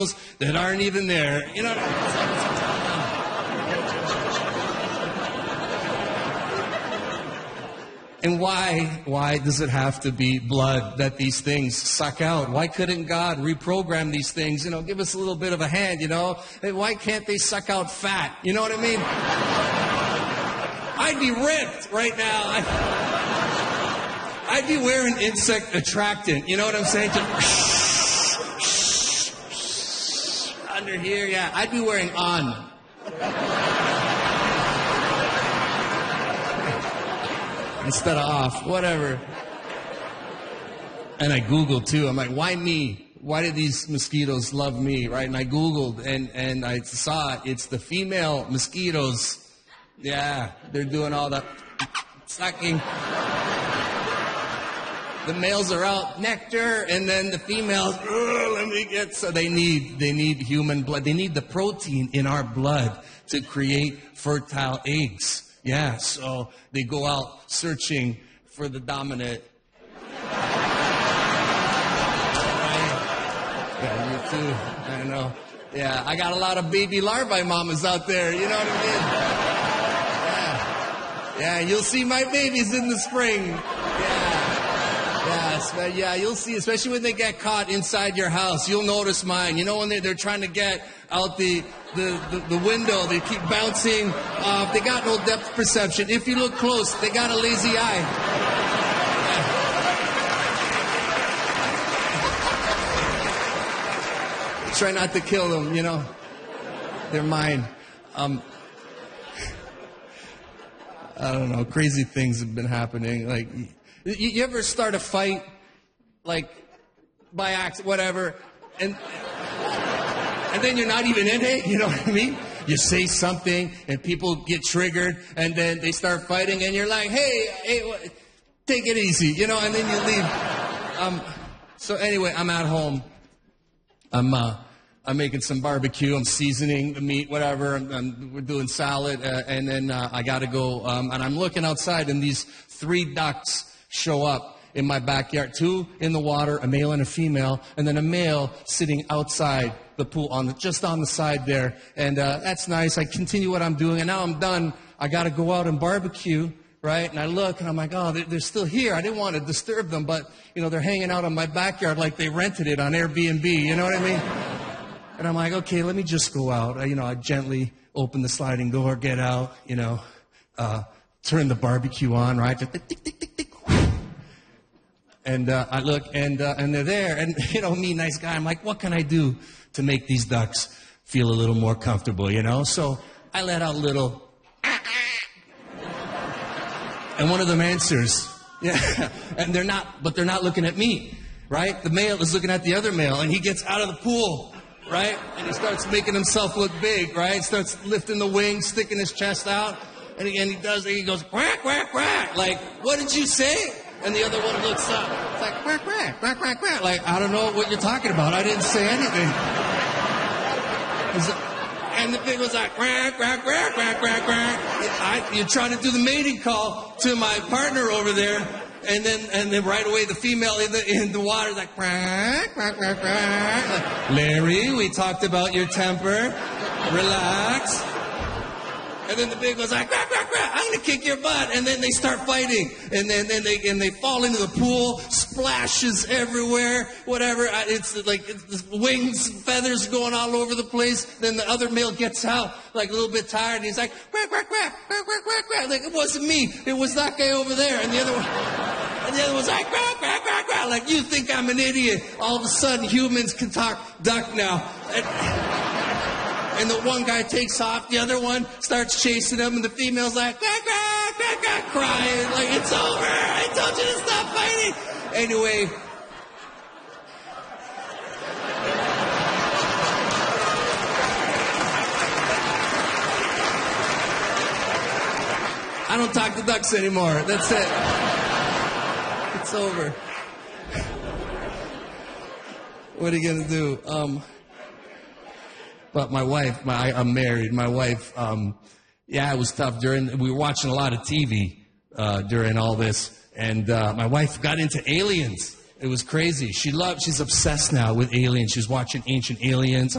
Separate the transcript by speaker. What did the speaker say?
Speaker 1: that aren't even there. You know. And why does it have to be blood that these things suck out? Why couldn't God reprogram these things? You know, give us a little bit of a hand, you know? And why can't they suck out fat? You know what I mean? I'd be ripped right now. I'd be wearing insect attractant. You know what I'm saying? Just under here, yeah. I'd be wearing on. Instead of off, whatever. And I Googled too. I'm like, why me? Why do these mosquitoes love me, right? And I Googled and I saw it's the female mosquitoes. Yeah, they're doing all the sucking. The males are out nectar, and then the females, so they need human blood. They need the protein in our blood to create fertile eggs. Yeah, so they go out searching for the dominant. Yeah, you too. I know. Yeah, I got a lot of baby larvae mamas out there. You know what I mean? Yeah, you'll see my babies in the spring. Yeah, you'll see, especially when they get caught inside your house. You'll notice mine. You know when they're trying to get out the window, they keep bouncing off. They got no depth perception. If you look close, they got a lazy eye. Yeah. Try not to kill them, you know. They're mine. I don't know. Crazy things have been happening. Like, you ever start a fight, like, by accident, whatever, and then you're not even in it, you know what I mean? You say something, and people get triggered, and then they start fighting, and you're like, hey, take it easy, you know, and then you leave. So anyway, I'm at home. I'm making some barbecue. I'm seasoning the meat, whatever. We're doing salad, and then I got to go. And I'm looking outside, and these 3 ducks show up in my backyard. 2 in the water, a male and a female, and then a male sitting outside the pool just on the side there. And that's nice. I continue what I'm doing, and now I'm done. I got to go out and barbecue, right? And I look, and I'm like, oh, they're still here. I didn't want to disturb them, but, you know, they're hanging out on my backyard like they rented it on Airbnb. You know what I mean? And I'm like, okay, let me just go out. I gently open the sliding door, get out, turn the barbecue on, right? Just tick, tick, tick, tick, tick. And I look, and they're there. And, me, nice guy, I'm like, what can I do to make these ducks feel a little more comfortable, So I let out a little, and one of them answers. Yeah, and they're not looking at me, right? The male is looking at the other male, and he gets out of the pool, right? And he starts making himself look big, right? Starts lifting the wings, sticking his chest out, and he goes, quack, quack, quack. Like, what did you say? And the other one looks up. It's like, quack, quack, quack, quack, quack. Like, I don't know what you're talking about. I didn't say anything. And the pig was like, quack, quack, quack, quack, quack, quack. You're trying to do the mating call to my partner over there. And then right away the female in the water is like, quack, quack, quack, quack. Like, Larry, we talked about your temper. Relax. And then the pig goes like, quack, quack, quack, I'm going to kick your butt. And then they start fighting. And then they fall into the pool, splashes everywhere, whatever. It's like wings, feathers going all over the place. Then the other male gets out, like a little bit tired. And he's like, quack, quack, quack, quack, quack, quack, quack. Like, it wasn't me. It was that guy over there. And the other one's like, quack, quack, quack, quack. Like, you think I'm an idiot. All of a sudden, humans can talk duck now. And the one guy takes off, the other one starts chasing him, and the female's like, quack, quack, quack, quack, crying, like, it's over, I told you to stop fighting. Anyway, I don't talk to ducks anymore. That's it. It's over. What are you going to do? But my wife, I'm married. My wife, it was tough we were watching a lot of TV during all this. And my wife got into aliens. It was crazy. She's obsessed now with aliens. She's watching Ancient Aliens